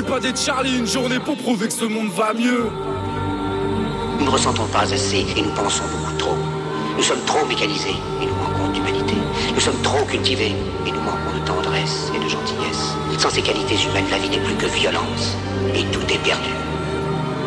pas d'être Charlie une journée pour prouver que ce monde va mieux. Nous ne ressentons pas assez et nous pensons beaucoup trop. Nous sommes trop mécanisés et nous manquons d'humanité. Nous sommes trop cultivés et nous manquons de tendresse et de gentillesse. Sans ces qualités humaines, la vie n'est plus que violence et tout est perdu.